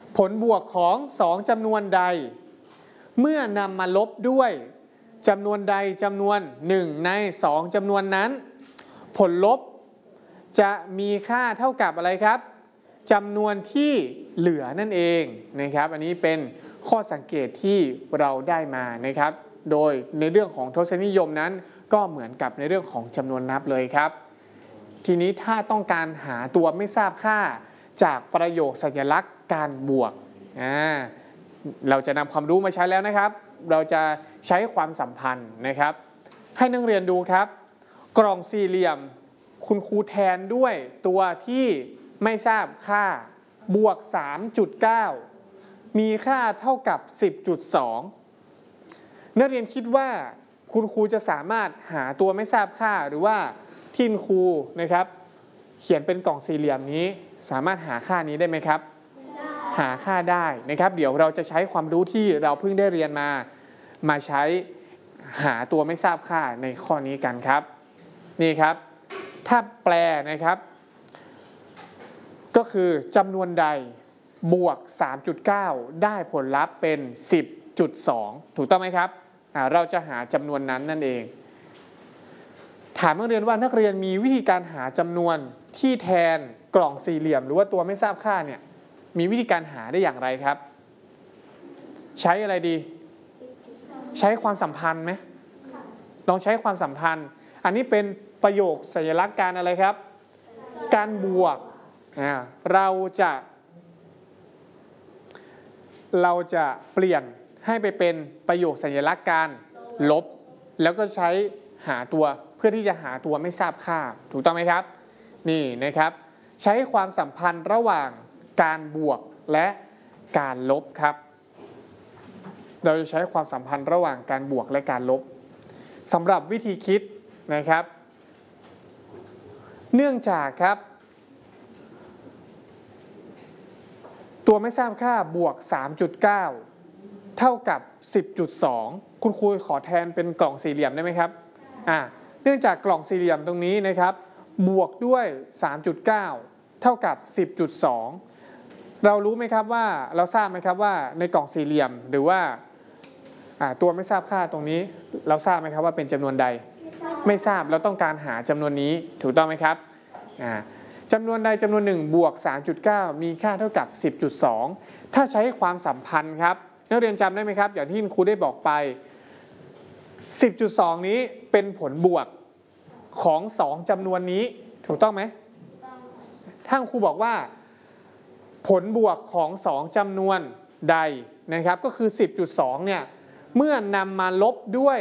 ผลบวกของ2จำนวนใดเมื่อนำมาลบด้วยจำนวนใดจำนวน1ใน2จำนวนนั้นผลลบจะมีค่าเท่ากับอะไรครับจำนวนที่เหลือนั่นเองนะครับอันนี้เป็นข้อสังเกตที่เราได้มานะครับโดยในเรื่องของทศนิยมนั้นก็เหมือนกับในเรื่องของจำนวนนับเลยครับทีนี้ถ้าต้องการหาตัวไม่ทราบค่าจากประโยคสัญลักษณ์การบวกเราจะนำความรู้มาใช้แล้วนะครับเราจะใช้ความสัมพันธ์นะครับให้นักเรียนดูครับกล่องสี่เหลี่ยมคุณครูแทนด้วยตัวที่ไม่ทราบค่าบวก 3.9 มีค่าเท่ากับ 10.2 นักเรียนคิดว่าคุณครูจะสามารถหาตัวไม่ทราบค่าหรือว่าที่คุณครูนะครับเขียนเป็นกล่องสี่เหลี่ยมนี้สามารถหาค่านี้ได้ไหมครับหาค่าได้นะครับเดี๋ยวเราจะใช้ความรู้ที่เราเพิ่งได้เรียนมาใช้หาตัวไม่ทราบค่าในข้อนี้กันครับนี่ครับถ้าแปลนะครับก็คือจำนวนใดบวก 3.9 ได้ผลลัพธ์เป็น 10.2 ถูกต้องไหมครับเราจะหาจำนวนนั้นนั่นเองถามนักเรียนว่านักเรียนมีวิธีการหาจำนวนที่แทนกล่องสี่เหลี่ยมหรือว่าตัวไม่ทราบค่าเนี่ยมีวิธีการหาได้อย่างไรครับใช้อะไรดีใช้ความสัมพันธ์ไหมลองใช้ความสัมพันธ์อันนี้เป็นประโยคสัญลักษณ์การอะไรครับการบวกเราจะเปลี่ยนให้ไปเป็นประโยคสัญลักษณ์การลบแล้วก็ใช้หาตัวเพื่อที่จะหาตัวไม่ทราบค่าถูกต้องไหมครับนี่นะครับใช้ความสัมพันธ์ระหว่างการบวกและการลบครับเราจะใช้ความสัมพันธ์ระหว่างการบวกและการลบสำหรับวิธีคิดนะครับเนื่องจากครับตัวไม่ทราบค่าบวก 3.9 เท่ากับ 10.2 คุณครูขอแทนเป็นกล่องสี่เหลี่ยมได้ไหมครับเนื่องจากกล่องสี่เหลี่ยมตรงนี้นะครับบวกด้วย 3.9 เท่ากับ 10.2 เรารู้ไหมครับว่าเราทราบไหมครับว่าในกล่องสี่เหลี่ยมหรือว่าตัวไม่ทราบค่าตรงนี้เราทราบไหมครับว่าเป็นจำนวนใดไม่ทราบเราต้องการหาจำนวนนี้ถูกต้องไหมครับจำนวนใดจำนวนหนึ่งบวก 3.9 มีค่าเท่ากับ 10.2 ถ้าใช้ความสัมพันธ์ครับนักเรียนจำได้ไหมครับอย่างที่ครูได้บอกไป 10.2 นี้เป็นผลบวกของ2จำนวนนี้ถูกต้องไหมถ้าครูบอกว่าผลบวกของ2จำนวนใดนะครับก็คือ 10.2 เนี่ยเมื่อนำมาลบด้วย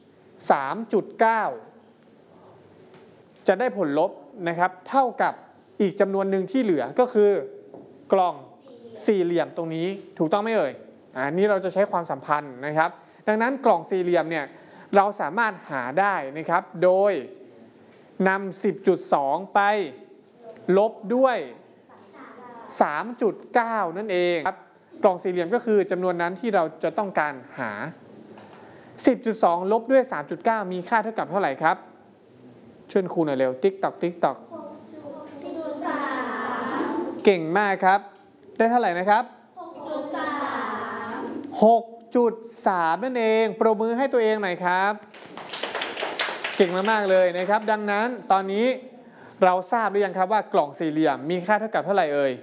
3.9 จะได้ผลลบนะครับเท่ากับอีกจำนวนหนึ่งที่เหลือก็คือกล่องสี่เหลี่ยมตรงนี้ถูกต้องไหมเอ่ยนี่เราจะใช้ความสัมพันธ์นะครับดังนั้นกล่องสี่เหลี่ยมเนี่ยเราสามารถหาได้นะครับโดยนำ 10.2 ไปลบด้วย 3.9 นั่นเองครับกล่องสี่เหลี่ยมก็คือจำนวนนั้นที่เราจะต้องการหา 10.2 ลบด้วย 3.9 มีค่าเท่ากับเท่าไหร่ครับช่วยครูหน่อยเร็วติ๊กตอกติ๊กตอกเก่งมากครับได้เท่าไหร่นะครับ 6.3 นั่นเองปรบมือให้ตัวเองหน่อยครับเก่งมากๆเลยนะครับดังนั้นตอนนี้เราทราบหรือยังครับว่ากล่องสี่เหลี่ยมมีค่าเท่ากับเท่าไหร่เอ่ย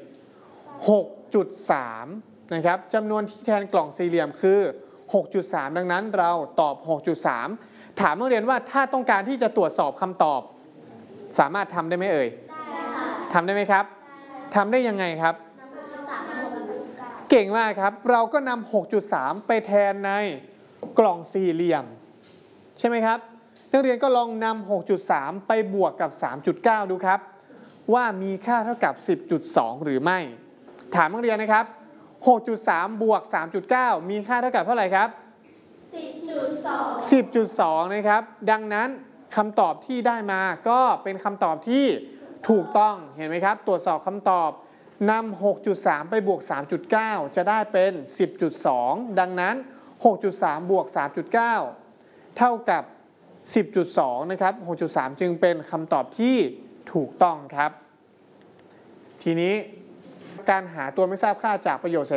6.3 นะครับจำนวนที่แทนกล่องสี่เหลี่ยมคือ 6.3 ดังนั้นเราตอบ 6.3 ถามนักเรียนว่าถ้าต้องการที่จะตรวจสอบคำตอบสามารถทำได้ไหมเอ่ยทำได้ไหมครับทำได้ยังไงครับเก่งมากครับเราก็นำ 6.3 ไปแทนในกล่องสี่เหลี่ยมใช่ไหมครับนักเรียนก็ลองนำ 6.3 ไปบวกกับ 3.9 ดูครับว่ามีค่าเท่ากับ 10.2 หรือไม่ถามนักเรียนนะครับ 6.3 บวก 3.9 มีค่าเท่ากับเท่าไหร่ครับ 10.2 นะครับดังนั้นคำตอบที่ได้มาก็เป็นคำตอบที่ถูกต้องเห็นไหมครับตรวจสอบคำตอบนำ 6.3 ไปบวก 3.9 จะได้เป็น 10.2 ดังนั้น 6.3 บวก 3.9 เท่ากับ 10.2 นะครับ 6.3 จึงเป็นคำตอบที่ถูกต้องครับทีนี้การหาตัวไม่ทราบค่าจากประโยค